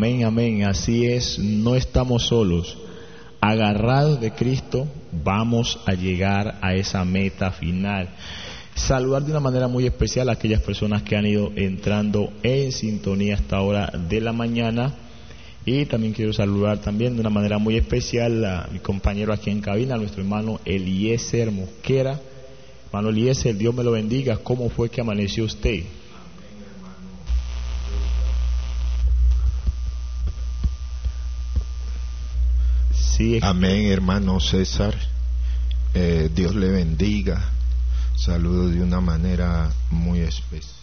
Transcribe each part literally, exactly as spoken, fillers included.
Amén, amén. Así es, no estamos solos. Agarrados de Cristo, vamos a llegar a esa meta final. Saludar de una manera muy especial a aquellas personas que han ido entrando en sintonía hasta hora de la mañana. Y también quiero saludar también de una manera muy especial a mi compañero aquí en cabina, a nuestro hermano Eliezer Mosquera. Hermano Eliezer, Dios me lo bendiga. ¿Cómo fue que amaneció usted? Sí, amén, hermano César. Eh, Dios le bendiga. Saludo de una manera muy especial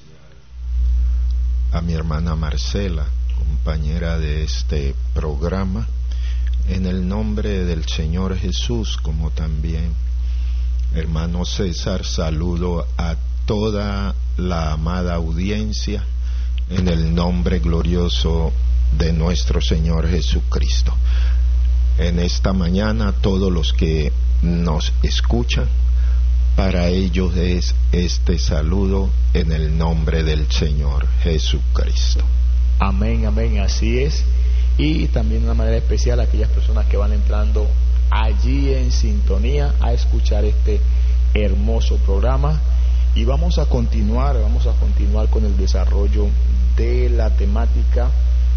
a mi hermana Marcela, compañera de este programa, en el nombre del Señor Jesús, como también hermano César, saludo a toda la amada audiencia en el nombre glorioso de nuestro Señor Jesucristo. En esta mañana, todos los que nos escuchan, para ellos es este saludo en el nombre del Señor Jesucristo. Amén, amén, así es. Y también de una manera especial a aquellas personas que van entrando allí en sintonía a escuchar este hermoso programa. Y vamos a continuar, vamos a continuar con el desarrollo de la temática.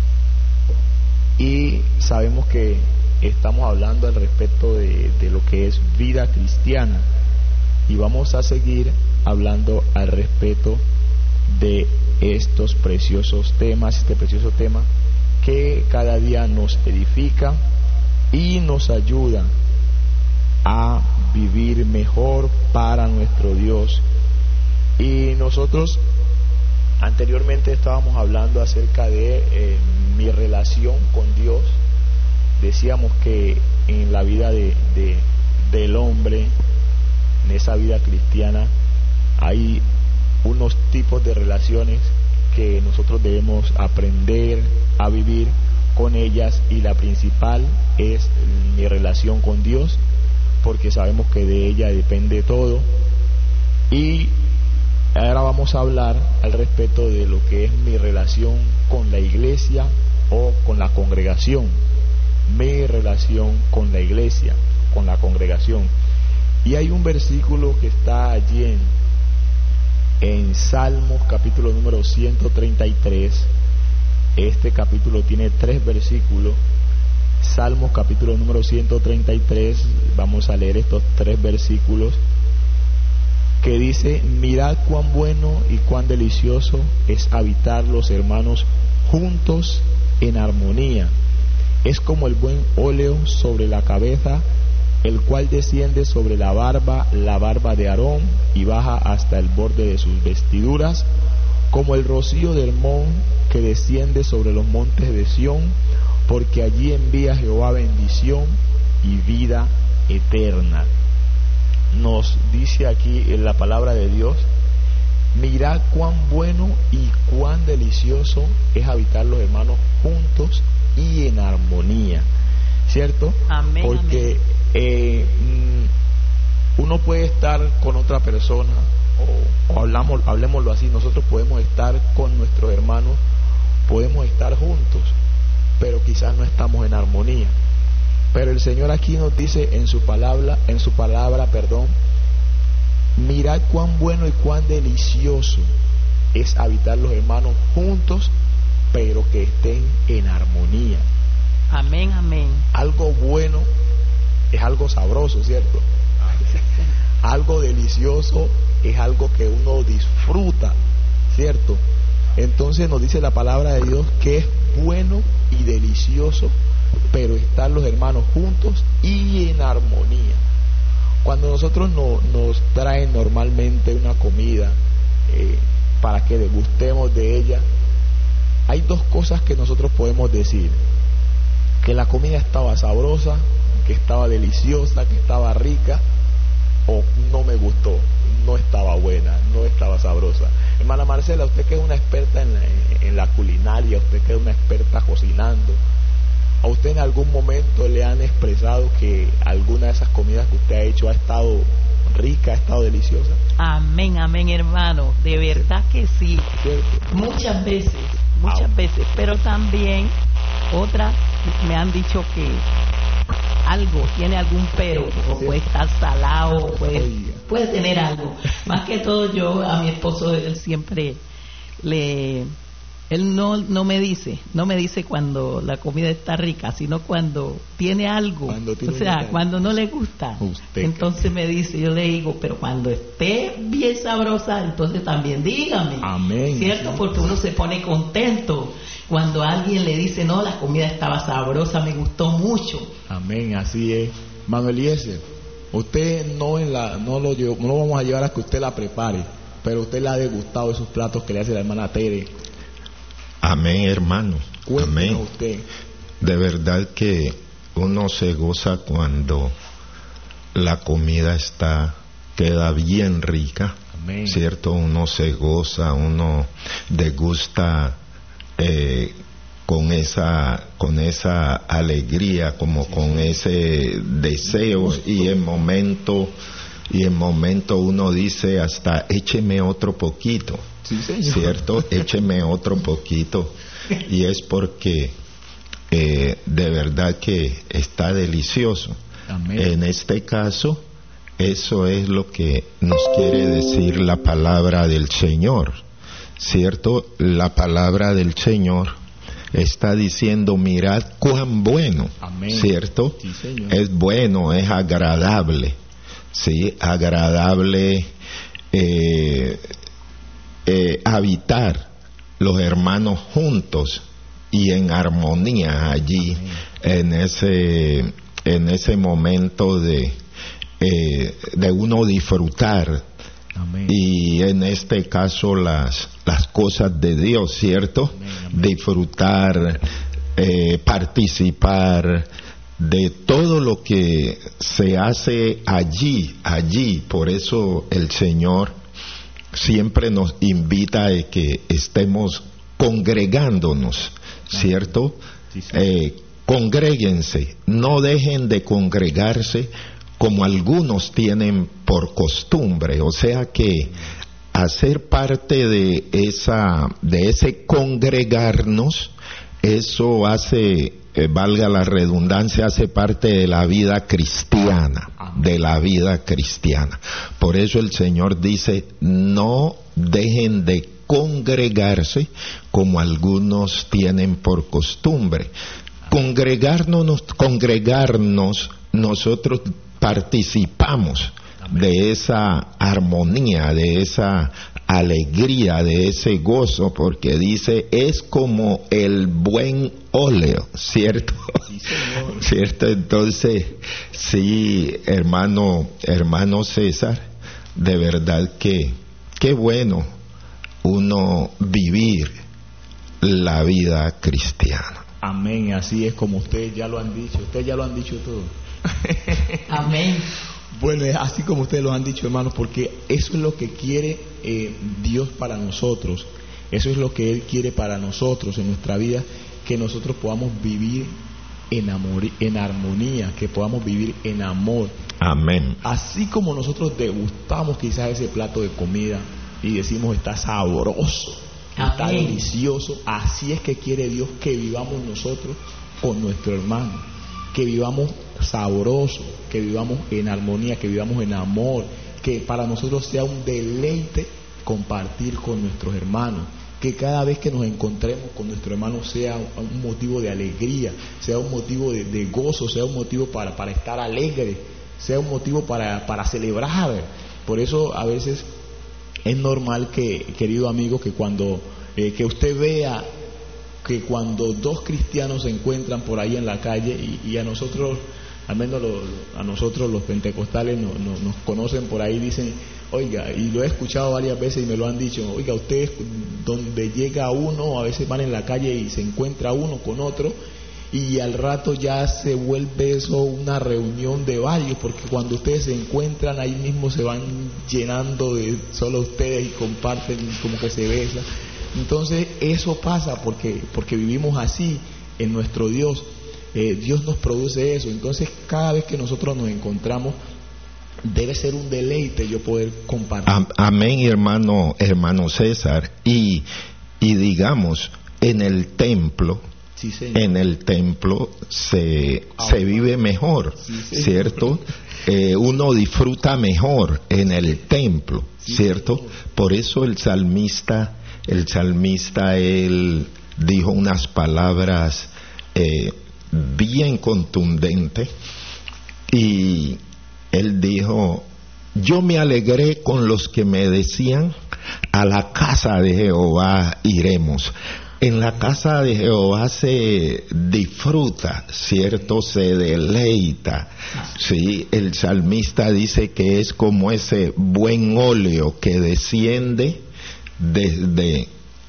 Y sabemos que estamos hablando al respecto de, de lo que es vida cristiana. Y vamos a seguir hablando al respecto de estos preciosos temas, este precioso tema que cada día nos edifica y nos ayuda a vivir mejor para nuestro Dios. Y nosotros anteriormente estábamos hablando acerca de eh, mi relación con Dios. Decíamos que en la vida de, de, del hombre, en esa vida cristiana, hay unos tipos de relaciones que nosotros debemos aprender a vivir con ellas, y la principal es mi relación con Dios, porque sabemos que de ella depende todo. Y ahora vamos a hablar al respecto de lo que es mi relación con la iglesia o con la congregación. Mi relación con la iglesia, con la congregación. Y hay un versículo que está allí en, en Salmos capítulo número ciento treinta y tres. Este capítulo tiene tres versículos. Salmos capítulo número ciento treinta y tres. Vamos a leer estos tres versículos que dice: mirad cuán bueno y cuán delicioso es habitar los hermanos juntos en armonía. Es como el buen óleo sobre la cabeza, el cual desciende sobre la barba, la barba de Aarón, y baja hasta el borde de sus vestiduras, como el rocío de Hermón que desciende sobre los montes de Sión, porque allí envía Jehová bendición y vida eterna. Nos dice aquí en la palabra de Dios: mirad cuán bueno y cuán delicioso es habitar los hermanos juntos y en armonía, ¿cierto? Amén, porque amén. Eh, uno puede estar con otra persona, o, o hablamos, hablemoslo así, nosotros podemos estar con nuestros hermanos, podemos estar juntos, pero quizás no estamos en armonía. Pero el Señor aquí nos dice en su palabra, en su palabra, perdón, mirad cuán bueno y cuán delicioso es habitar los hermanos juntos, pero que estén en armonía. Amén, amén. Algo bueno es algo sabroso, ¿cierto? Algo delicioso es algo que uno disfruta, ¿cierto? Entonces nos dice la palabra de Dios que es bueno y delicioso, pero están los hermanos juntos y en armonía. Cuando nosotros no, nos traen normalmente una comida eh, para que degustemos de ella, hay dos cosas que nosotros podemos decir: que la comida estaba sabrosa, que estaba deliciosa, que estaba rica, o no me gustó, no estaba buena, no estaba sabrosa. Hermana Marcela, usted que es una experta en la, en la culinaria, usted que es una experta cocinando, ¿a usted en algún momento le han expresado que alguna de esas comidas que usted ha hecho ha estado rica, ha estado deliciosa? Amén, amén, hermano, de verdad que sí. ¿Cierto? Muchas veces, muchas Ah. veces, pero también Otras me han dicho que algo tiene algún pero, o puede estar salado, o puede, puede tener algo. Más que todo, yo a mi esposo, él siempre le... Él no, no me dice, no me dice cuando la comida está rica, sino cuando tiene algo, cuando tiene o sea, una... cuando no le gusta. Usted. Entonces me dice, yo le digo, pero cuando esté bien sabrosa, entonces también dígame. Amén. ¿Cierto? Sí. Porque uno se pone contento cuando alguien le dice, no, la comida estaba sabrosa, me gustó mucho. Amén, así es. Manuel Eliezer, usted no en la, no lo llevo, no lo vamos a llevar a que usted la prepare, pero usted le ha degustado esos platos que le hace la hermana Tere. Amén, hermano. Cuéntenos Amén. usted. De verdad que uno se goza cuando la comida está, queda bien rica. Amén. ¿Cierto? Uno se goza, uno degusta eh, con esa, con esa alegría, como sí, con sí. ese deseo, y en momento, y en momento uno dice hasta écheme otro poquito. Sí, señor. ¿Cierto? Écheme otro poquito. Y es porque eh, de verdad que está delicioso. Amén. En este caso, eso es lo que nos quiere decir la palabra del Señor. ¿Cierto? La palabra del Señor está diciendo, mirad cuán bueno. Amén. ¿Cierto? Sí, señor. Es bueno, es agradable. Sí, agradable. Eh, Eh, habitar los hermanos juntos y en armonía allí. Amén. en ese en ese momento de eh, de uno disfrutar. Amén. Y en este caso las las cosas de Dios, ¿cierto? Amén, amén. Disfrutar, eh, participar de todo lo que se hace allí allí por eso el Señor siempre nos invita a que estemos congregándonos, ¿cierto? Sí, sí. Eh, congréguense, no dejen de congregarse como algunos tienen por costumbre, o sea que hacer parte de esa, de ese congregarnos, eso hace, eh, valga la redundancia, hace parte de la vida cristiana, de la vida cristiana. Por eso el Señor dice, no dejen de congregarse como algunos tienen por costumbre. Congregarnos, congregarnos, nosotros participamos de esa armonía, de esa alegría, de ese gozo, porque dice, es como el buen óleo, ¿cierto? Sí, señor. ¿Cierto? Entonces, sí, hermano, hermano César, de verdad que, qué bueno uno vivir la vida cristiana. Amén, así es como ustedes ya lo han dicho, ustedes ya lo han dicho todo. Amén. Bueno, es así como ustedes lo han dicho, hermanos, porque eso es lo que quiere eh, Dios para nosotros. Eso es lo que Él quiere para nosotros en nuestra vida, que nosotros podamos vivir en amor, en armonía, que podamos vivir en amor. Amén. Así como nosotros degustamos quizás ese plato de comida y decimos está sabroso, Amén. Está delicioso, así es que quiere Dios que vivamos nosotros con nuestro hermano, que vivamos sabroso, que vivamos en armonía, que vivamos en amor, que para nosotros sea un deleite compartir con nuestros hermanos, que cada vez que nos encontremos con nuestro hermano sea un motivo de alegría, sea un motivo de, de gozo, sea un motivo para, para estar alegre, sea un motivo para, para celebrar. Por eso a veces es normal que, querido amigo, que cuando eh, que usted vea que cuando dos cristianos se encuentran por ahí en la calle y, y a nosotros, al menos lo, a nosotros los pentecostales no, no, nos conocen por ahí, dicen, oiga, y lo he escuchado varias veces y me lo han dicho, oiga, ustedes donde llega uno, a veces van en la calle y se encuentra uno con otro y al rato ya se vuelve eso una reunión de varios, porque cuando ustedes se encuentran ahí mismo se van llenando de solo ustedes y comparten como que se besan. Entonces eso pasa porque, porque vivimos así en nuestro Dios. Eh, Dios nos produce eso. Entonces cada vez que nosotros nos encontramos debe ser un deleite yo poder compartir. Amén, hermano, hermano César. Y, y digamos, en el templo, Sí, señor. En el templo se, ah, se vive mejor, sí, ¿cierto? Eh, uno disfruta mejor en el templo, sí, ¿cierto? Señor. Por eso el salmista, el salmista, él dijo unas palabras eh, bien contundentes, y él dijo: yo me alegré con los que me decían, a la casa de Jehová iremos. En la casa de Jehová se disfruta, ¿cierto? Se deleita. Sí, el salmista dice que es como ese buen óleo que desciende desde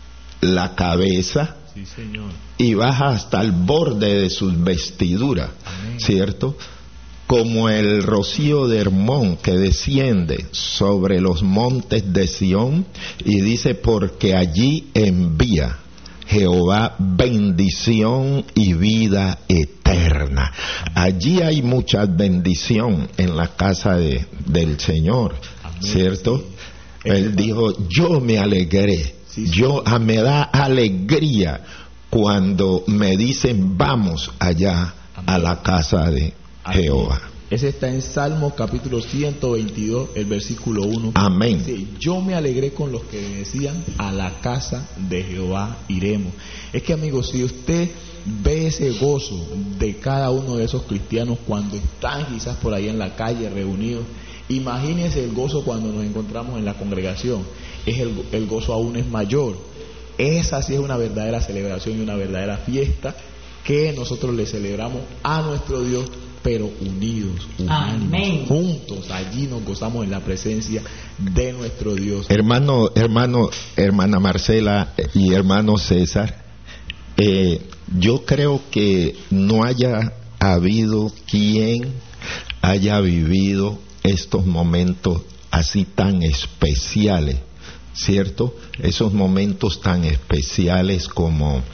la cabeza, sí, señor, y baja hasta el borde de sus vestiduras, amén, ¿cierto? Como el rocío de Hermón que desciende sobre los montes de Sión, y dice: porque allí envía Jehová bendición y vida eterna. Allí hay mucha bendición en la casa de, del Señor, amén, ¿cierto? Sí. Él dijo: yo me alegré, sí, sí, yo a, me da alegría cuando me dicen vamos allá, amén, a la casa de Jehová. Ese está en Salmos capítulo ciento veintidós, el versículo uno. Amén. Dice: yo me alegré con los que me decían, a la casa de Jehová iremos. Es que, amigos, si usted ve ese gozo de cada uno de esos cristianos cuando están quizás por ahí en la calle reunidos, imagínese el gozo cuando nos encontramos en la congregación. Es el, el gozo aún es mayor. Esa sí es una verdadera celebración y una verdadera fiesta que nosotros le celebramos a nuestro Dios, pero unidos, unánimos, juntos. Allí nos gozamos en la presencia de nuestro Dios. Hermano, hermano, hermana Marcela y hermano César, eh, yo creo que no haya habido quien haya vivido estos momentos así tan especiales, ¿cierto? Esos momentos tan especiales como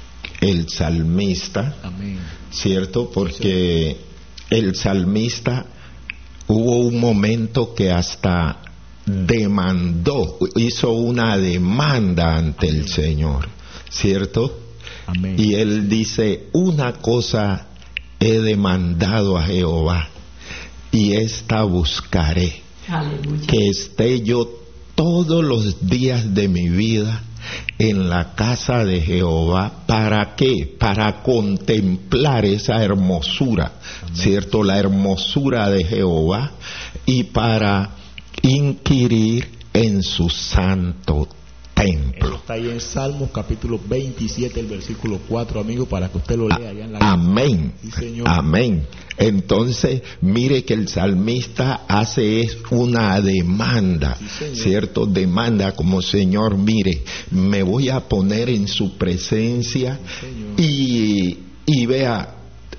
el salmista, amén, ¿cierto? Porque el salmista hubo un momento que hasta demandó, hizo una demanda ante, amén, el Señor, ¿cierto? Amén. Y él dice: una cosa he demandado a Jehová, y esta buscaré, aleluya, que esté yo todos los días de mi vida en la casa de Jehová. ¿Para qué? Para contemplar esa hermosura, amén, ¿cierto? La hermosura de Jehová, y para inquirir en su santo templo. Eso está ahí en Salmos capítulo veintisiete, el versículo cuatro, amigo, para que usted lo lea allá en la amén, sí, señor, amén. Entonces, mire que el salmista hace es una demanda, sí, ¿cierto? Demanda como: Señor, mire, me voy a poner en su presencia, sí, y, y vea,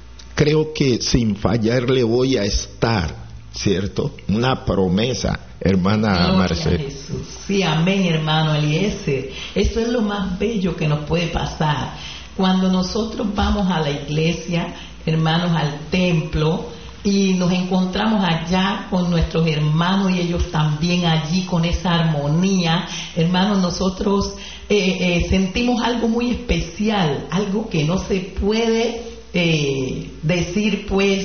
creo que sin fallar le voy a estar, ¿cierto? Una promesa, hermana Marcela. Sí, amén, hermano Eliezer. Eso es lo más bello que nos puede pasar. Cuando nosotros vamos a la iglesia, hermanos, al templo, y nos encontramos allá con nuestros hermanos y ellos también allí con esa armonía, hermanos, nosotros eh, eh, sentimos algo muy especial, algo que no se puede eh, decir, pues,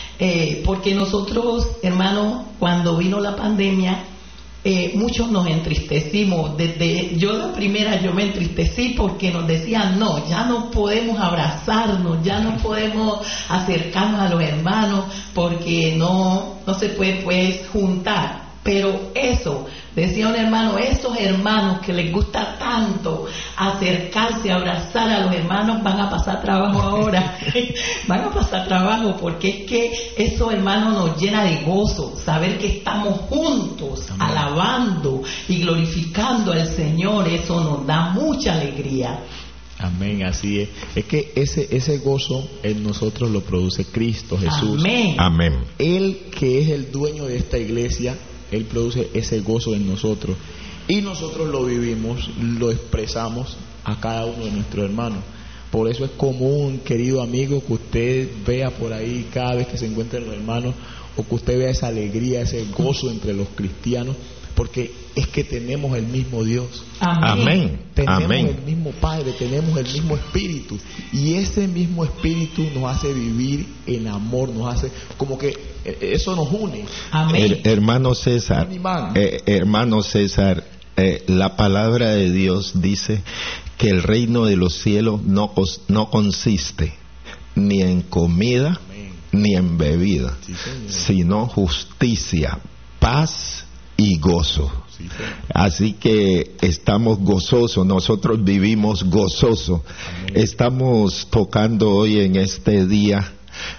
eh, porque nosotros, hermanos, cuando vino la pandemia, Eh, muchos nos entristecimos. Desde yo la primera yo me entristecí porque nos decían: no, ya no podemos abrazarnos, ya no podemos acercarnos a los hermanos porque no, no se puede pues juntar. Pero eso, decía un hermano, esos hermanos que les gusta tanto acercarse, abrazar a los hermanos, van a pasar trabajo ahora. Van a pasar trabajo porque es que esos hermanos nos llena de gozo, saber que estamos juntos, amén, alabando y glorificando al Señor. Eso nos da mucha alegría. Amén, así es. Es que ese ese gozo en nosotros lo produce Cristo Jesús. Amén. Amén. Él, que es el dueño de esta iglesia, Él produce ese gozo en nosotros, y nosotros lo vivimos, lo expresamos a cada uno de nuestros hermanos. Por eso es común, querido amigo, que usted vea por ahí cada vez que se encuentran los hermanos, o que usted vea esa alegría, ese gozo entre los cristianos, porque es que tenemos el mismo Dios. Amén. Tenemos Amén. el mismo Padre, tenemos el mismo Espíritu, y ese mismo Espíritu nos hace vivir en amor, nos hace como que eso nos une. Amén. Her- hermano César, eh, hermano César, eh, la palabra de Dios dice que el reino de los cielos no, cos- no consiste ni en comida, Amén. ni en bebida, Sí, Señor. sino justicia, paz y gozo. Sí, Señor. Así que estamos gozosos, nosotros vivimos gozosos. Estamos tocando hoy en este día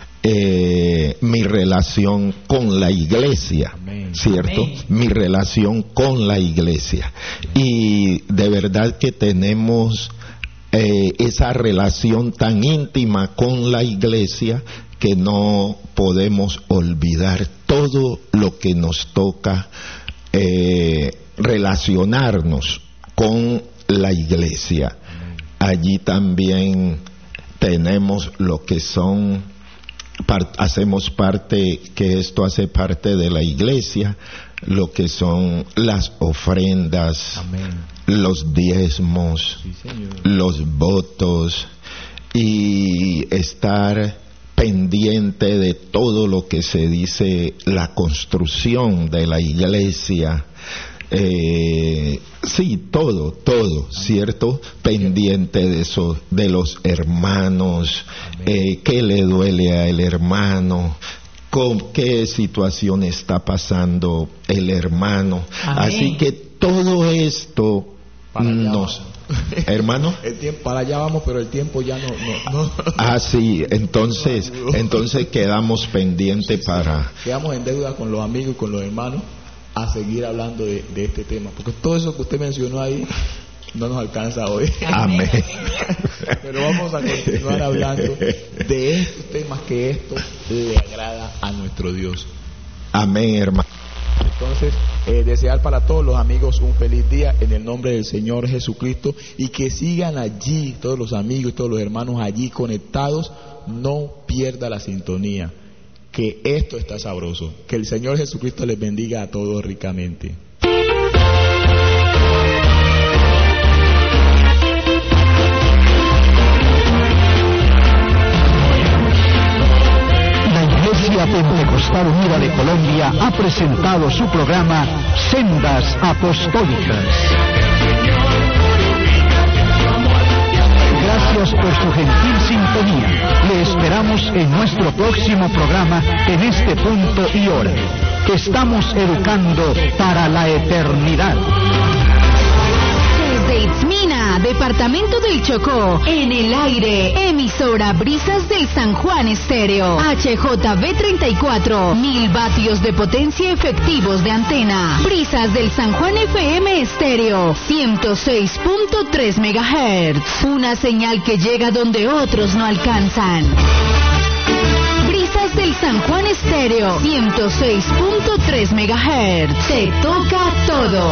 eh, mi relación con la iglesia, Amén. ¿cierto? Amén. Mi relación con la iglesia. Y de verdad que tenemos eh, esa relación tan íntima con la iglesia que no podemos olvidar todo lo que nos toca eh, relacionarnos con la iglesia. Allí también tenemos lo que son, par- hacemos parte, que esto hace parte de la iglesia, lo que son las ofrendas, Amén. los diezmos, Sí, Señor. los votos, y estar pendiente de todo lo que se dice la construcción de la iglesia. Eh, sí, todo, todo, ¿cierto? Pendiente de eso, de los hermanos, eh, qué le duele al hermano, con qué situación está pasando el hermano. Amén. Así que todo esto Para allá nos... vamos. Hermano. El tiempo, para allá vamos, pero el tiempo ya no... no, no. Ah, sí, entonces, entonces quedamos pendientes para... Quedamos en deuda con los amigos y con los hermanos a seguir hablando de, de este tema, porque todo eso que usted mencionó ahí no nos alcanza hoy. Amén. Pero vamos a continuar hablando de estos temas, que esto le agrada a nuestro Dios. Amén, hermano. Entonces, eh, desear para todos los amigos un feliz día en el nombre del Señor Jesucristo, y que sigan allí, todos los amigos y todos los hermanos allí conectados. No pierda la sintonía, que esto está sabroso. Que el Señor Jesucristo les bendiga a todos ricamente. La Iglesia Pentecostal Unida de Colombia ha presentado su programa Sendas Apostólicas. Gracias por su gentil sintonía. Le esperamos en nuestro próximo programa en este punto y hora. Estamos educando para la eternidad. Desde Itzmina, departamento del Chocó, en el aire, emisora Brisas del San Juan Estéreo, H J V treinta y cuatro, mil vatios de potencia efectivos de antena. Brisas del San Juan F M Estéreo, ciento seis punto tres megahertz, una señal que llega donde otros no alcanzan. Brisas del San Juan Estéreo, ciento seis punto tres megahertz, te toca todo.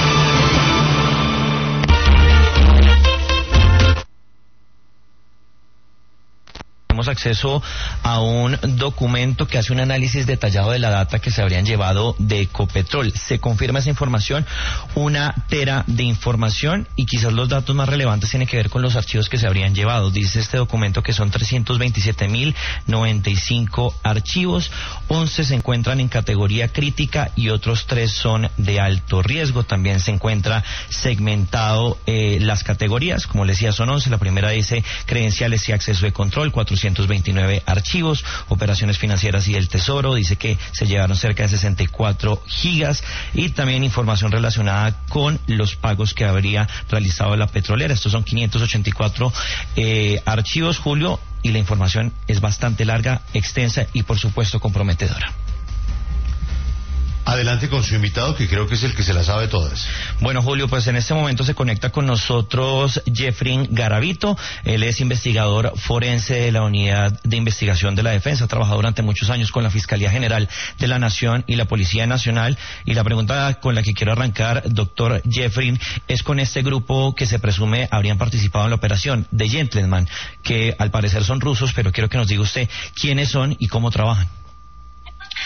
Tenemos acceso a un documento que hace un análisis detallado de la data que se habrían llevado de Ecopetrol. Se confirma esa información, una tera de información, y quizás los datos más relevantes tienen que ver con los archivos que se habrían llevado. Dice este documento que son trescientos veintisiete mil noventa y cinco archivos, once se encuentran en categoría crítica y otros tres son de alto riesgo. También se encuentra segmentado eh, las categorías, como les decía, son once. La primera dice credenciales y acceso de control, cuatrocientos veintinueve archivos. Operaciones financieras y del Tesoro, dice que se llevaron cerca de sesenta y cuatro gigas, y también información relacionada con los pagos que habría realizado la petrolera. Estos son quinientos ochenta y cuatro eh, archivos, Julio, y la información es bastante larga, extensa y por supuesto comprometedora. Adelante con su invitado, que creo que es el que se la sabe todas. Bueno, Julio, pues en este momento se conecta con nosotros Jeffrey Garavito. Él es investigador forense de la Unidad de Investigación de la Defensa. Ha trabajado durante muchos años con la Fiscalía General de la Nación y la Policía Nacional. Y la pregunta con la que quiero arrancar, doctor Jeffrey, es con este grupo que se presume habrían participado en la operación de Gentleman, que al parecer son rusos, pero quiero que nos diga usted quiénes son y cómo trabajan.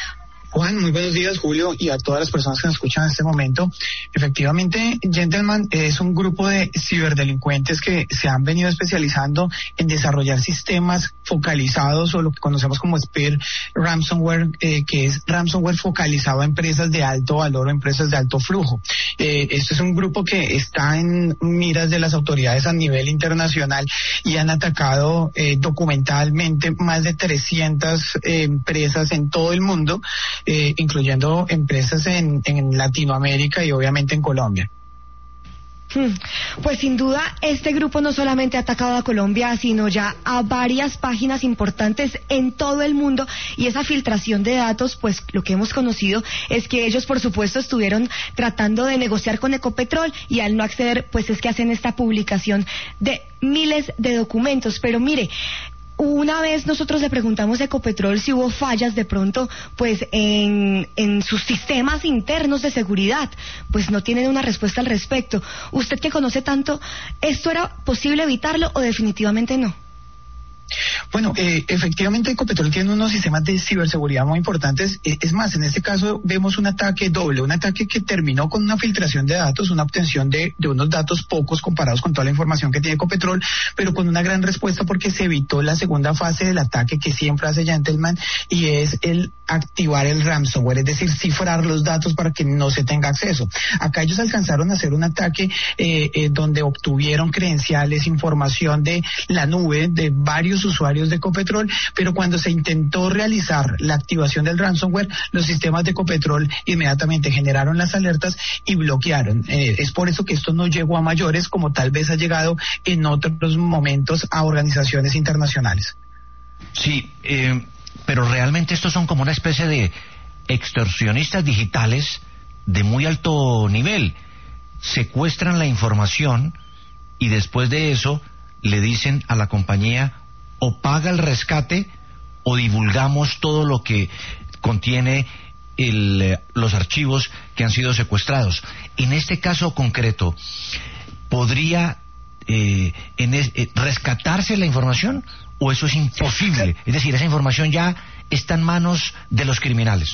Juan, muy buenos días, Julio, y a todas las personas que nos escuchan en este momento. Efectivamente, Gentleman es un grupo de ciberdelincuentes que se han venido especializando en desarrollar sistemas focalizados, o lo que conocemos como spear ransomware, eh, que es ransomware focalizado a empresas de alto valor o empresas de alto flujo. Eh, este es un grupo que está en miras de las autoridades a nivel internacional y han atacado eh, documentalmente más de trescientas eh, empresas en todo el mundo, Eh, incluyendo empresas en, en Latinoamérica y obviamente en Colombia. Pues sin duda este grupo no solamente ha atacado a Colombia, sino ya a varias páginas importantes en todo el mundo, y esa filtración de datos, pues lo que hemos conocido es que ellos por supuesto estuvieron tratando de negociar con Ecopetrol, y al no acceder pues es que hacen esta publicación de miles de documentos. Pero mire, una vez nosotros le preguntamos a Ecopetrol si hubo fallas de pronto pues en, en sus sistemas internos de seguridad, pues no tienen una respuesta al respecto. Usted que conoce tanto, ¿esto era posible evitarlo o definitivamente no? Bueno, eh, efectivamente Ecopetrol tiene unos sistemas de ciberseguridad muy importantes. Eh, es más, en este caso vemos un ataque doble, un ataque que terminó con una filtración de datos, una obtención de, de unos datos pocos comparados con toda la información que tiene Ecopetrol, pero con una gran respuesta porque se evitó la segunda fase del ataque que siempre hace Gentleman, y es el activar el ransomware, es decir, cifrar los datos para que no se tenga acceso. Acá ellos alcanzaron a hacer un ataque eh, eh, donde obtuvieron credenciales, información de la nube de varios usuarios de Ecopetrol, pero cuando se intentó realizar la activación del ransomware, los sistemas de Ecopetrol inmediatamente generaron las alertas y bloquearon. Eh, es por eso que esto no llegó a mayores, como tal vez ha llegado en otros momentos a organizaciones internacionales. Sí, eh, pero realmente estos son como una especie de extorsionistas digitales de muy alto nivel. Secuestran la información y después de eso le dicen a la compañía: o paga el rescate o divulgamos todo lo que contiene el, los archivos que han sido secuestrados. En este caso concreto, ¿podría eh, en es, eh, rescatarse la información o eso es imposible? Es decir, esa información ya está en manos de los criminales.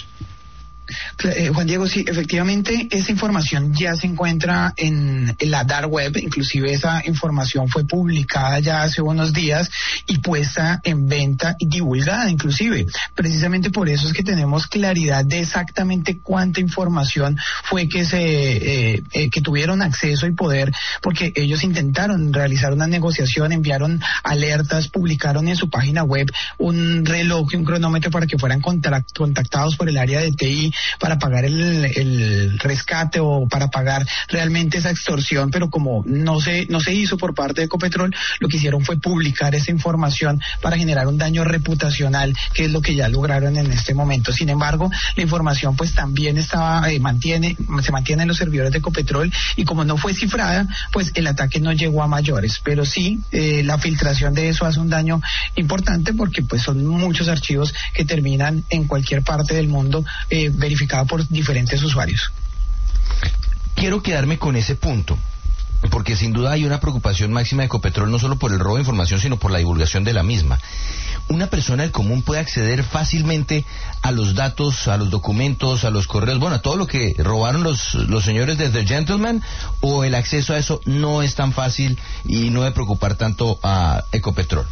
Eh, Juan Diego, sí, efectivamente esa información ya se encuentra en, en la dark web, inclusive esa información fue publicada ya hace unos días y puesta en venta y divulgada inclusive. Precisamente por eso es que tenemos claridad de exactamente cuánta información fue que se eh, eh, que tuvieron acceso y poder, porque ellos intentaron realizar una negociación, enviaron alertas, publicaron en su página web un reloj y un cronómetro para que fueran contact, contactados por el área de T I para pagar el, el rescate o para pagar realmente esa extorsión, pero como no se no se hizo por parte de Ecopetrol, lo que hicieron fue publicar esa información para generar un daño reputacional, que es lo que ya lograron en este momento. Sin embargo, la información pues también estaba eh, mantiene se mantiene en los servidores de Ecopetrol, y como no fue cifrada, pues el ataque no llegó a mayores, pero sí eh, la filtración de eso hace un daño importante, porque pues son muchos archivos que terminan en cualquier parte del mundo eh, verificado por diferentes usuarios. Quiero quedarme con ese punto, porque sin duda hay una preocupación máxima de Ecopetrol, no solo por el robo de información, sino por la divulgación de la misma. Una persona del común puede acceder fácilmente a los datos, a los documentos, a los correos, bueno, a todo lo que robaron los, los señores de The Gentleman, o el acceso a eso no es tan fácil y no debe preocupar tanto a Ecopetrol.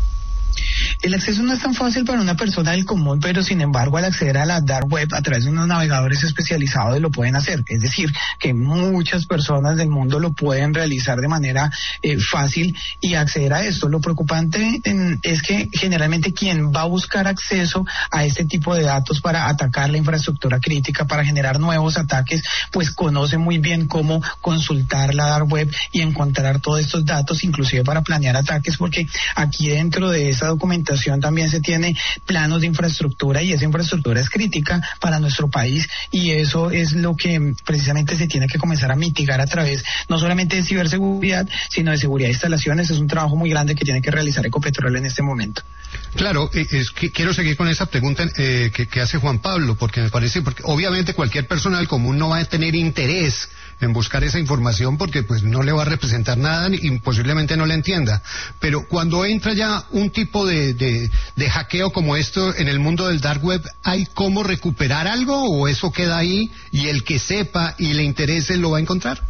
El acceso no es tan fácil para una persona del común, pero sin embargo al acceder a la dark web a través de unos navegadores especializados lo pueden hacer. Es decir, que muchas personas del mundo lo pueden realizar de manera eh, fácil y acceder a esto. Lo preocupante en, es que generalmente quien va a buscar acceso a este tipo de datos para atacar la infraestructura crítica, para generar nuevos ataques, pues conoce muy bien cómo consultar la dark web y encontrar todos estos datos, inclusive para planear ataques, porque aquí dentro de esa documentación también se tiene planos de infraestructura, y esa infraestructura es crítica para nuestro país, y eso es lo que precisamente se tiene que comenzar a mitigar a través no solamente de ciberseguridad, sino de seguridad de instalaciones. Es un trabajo muy grande que tiene que realizar Ecopetrol en este momento. Claro, es que quiero seguir con esa pregunta eh, que, que hace Juan Pablo, porque me parece, porque obviamente cualquier persona del común no va a tener interés en buscar esa información porque pues no le va a representar nada y posiblemente no la entienda. Pero cuando entra ya un tipo de, de, de hackeo como esto en el mundo del dark web, ¿hay cómo recuperar algo o eso queda ahí y el que sepa y le interese lo va a encontrar?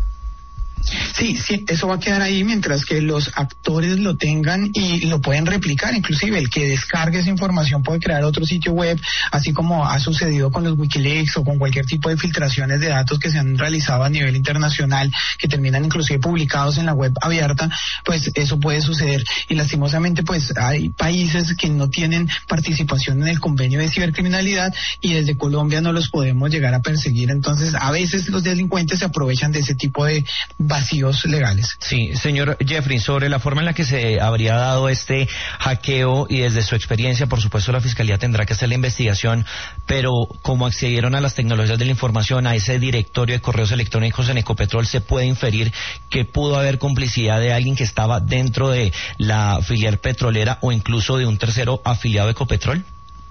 Sí, sí, eso va a quedar ahí mientras que los actores lo tengan y lo pueden replicar. Inclusive el que descargue esa información puede crear otro sitio web, así como ha sucedido con los Wikileaks o con cualquier tipo de filtraciones de datos que se han realizado a nivel internacional, que terminan inclusive publicados en la web abierta. Pues eso puede suceder y lastimosamente pues hay países que no tienen participación en el convenio de cibercriminalidad y desde Colombia no los podemos llegar a perseguir. Entonces a veces los delincuentes se aprovechan de ese tipo de vacíos legales. Sí, señor Jeffrey, sobre la forma en la que se habría dado este hackeo y desde su experiencia, por supuesto, la Fiscalía tendrá que hacer la investigación, pero como accedieron a las tecnologías de la información, a ese directorio de correos electrónicos en Ecopetrol, se puede inferir que pudo haber complicidad de alguien que estaba dentro de la filial petrolera o incluso de un tercero afiliado de Ecopetrol.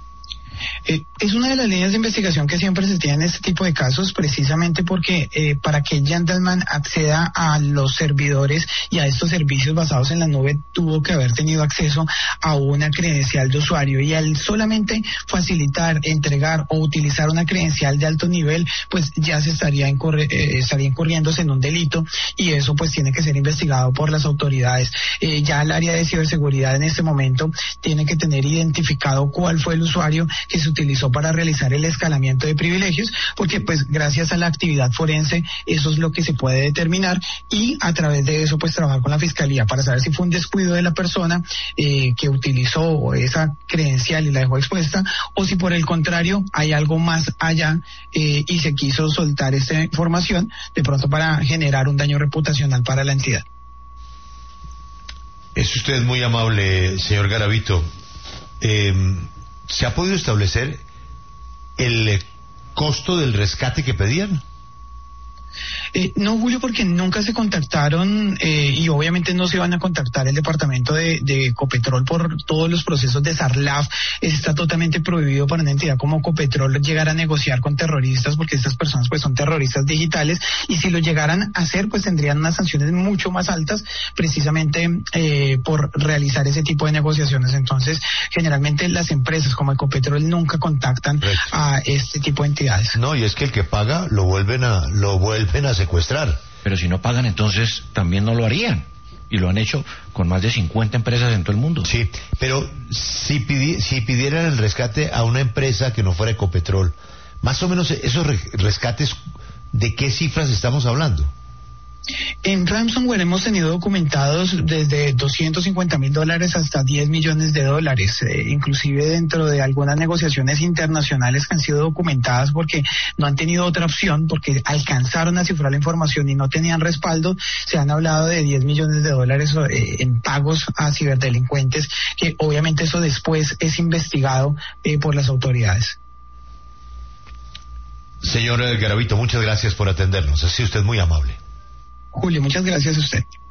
Eh, es una de las líneas de investigación que siempre se tiene en este tipo de casos, precisamente porque eh, para que Gentleman acceda a los servidores y a estos servicios basados en la nube, tuvo que haber tenido acceso a una credencial de usuario, y al solamente facilitar, entregar o utilizar una credencial de alto nivel, pues ya se estaría, incorre, eh, estaría incurriéndose en un delito, y eso pues tiene que ser investigado por las autoridades. Eh, ya el área de ciberseguridad en este momento tiene que tener identificado cuál fue el usuario que se utilizó para realizar el escalamiento de privilegios, porque pues gracias a la actividad forense eso es lo que se puede determinar, y a través de eso pues trabajar con la Fiscalía para saber si fue un descuido de la persona eh, que utilizó esa credencial y la dejó expuesta, o si por el contrario hay algo más allá eh, y se quiso soltar esta información de pronto para generar un daño reputacional para la entidad. Es usted muy amable, señor Garavito. Eh, ¿Se ha podido establecer el costo del rescate que pedían? Eh, no, Julio, porque nunca se contactaron eh, y obviamente no se van a contactar el departamento de, de Ecopetrol por todos los procesos de SARLAF. Está totalmente prohibido para una entidad como Ecopetrol llegar a negociar con terroristas, porque estas personas pues son terroristas digitales, y si lo llegaran a hacer pues tendrían unas sanciones mucho más altas precisamente eh, por realizar ese tipo de negociaciones. Entonces generalmente las empresas como Ecopetrol nunca contactan Correcto. a este tipo de entidades. No, y es que el que paga lo vuelven a lo vuelven a secuestrar. Pero si no pagan, entonces también no lo harían. Y lo han hecho con más de cincuenta empresas en todo el mundo. Sí, pero si, pidi si pidieran el rescate a una empresa que no fuera Ecopetrol, más o menos esos re rescates, ¿de qué cifras estamos hablando? En ransomware hemos tenido documentados desde doscientos cincuenta mil dólares hasta diez millones de dólares, eh, inclusive dentro de algunas negociaciones internacionales que han sido documentadas porque no han tenido otra opción, porque alcanzaron a cifrar la información y no tenían respaldo. Se han hablado de diez millones de dólares eh, en pagos a ciberdelincuentes, que obviamente eso después es investigado eh, por las autoridades. Señor Garavito, muchas gracias por atendernos. Ha sido usted muy amable. Julio, muchas gracias a usted.